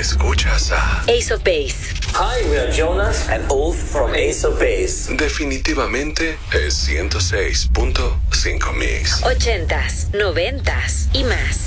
Escuchas a Ace of Base. Hi, we are Jonas and Ulf from Ace of Base. definitivamente es 106.5 Mix. 80s, 90s y más.